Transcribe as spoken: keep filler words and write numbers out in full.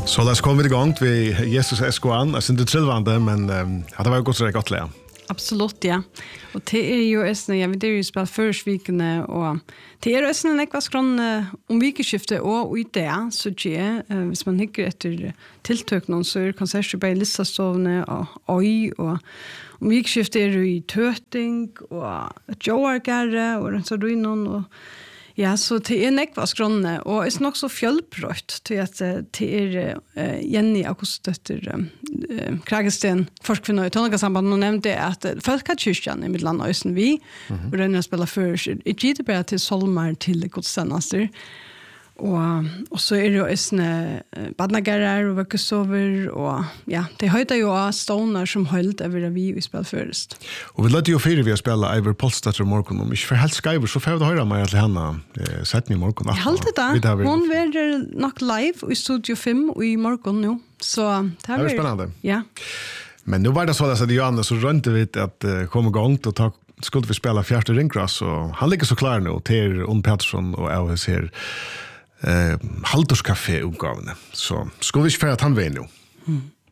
Så låt oss komma igång med Jesus S K N. Jag syns det trillvande, men um, det var ju gott så det gott lära. Absolut, ja. Och det är ju ösnen, jag vet det är ju spel försvikande och det är ösnen ekvas från uh, om vikeskifte och ut det så ge uh, hvis man hickar efter tilltök någon så är det kanske bara listastovne och oj och om vikeskifte är det i töting och joargare och så då innan och ja, så det är nekvas grunne, og det er nok så fjølbrøtt til at det er uh, Jenny Augustøtter uh, Kragesten, forskvinner i Tønnegasamband, og nevnte at uh, Folkekirken i Midtlandøysen vi, mm -hmm. og den jeg spiller før, er gitt bare til Solmar til godstjenester. Og, og så er det jo sånne badnagerer og vøkkesover, og ja, det høyder jo av stående som holdt over vi i spil først. Og vi lette jo fire vi å spille Eivor Polstad i morgen, om ikke for helt skrevet, så får vi høre meg til henne eh, sett i morgen. Jeg halte det, hun er nok live i Studio fem i morgen nå, så det er, det er spennende. Ja. Men nu var det så att Johannes så rönte vi att uh, komma igång och ta skulle vi spela fjärde ringklass och han ligger så klar nu till On Pettersson och jag ser eh Halldorskafé uppgåvne. Så skulle vi för att han vinner nu. Mm.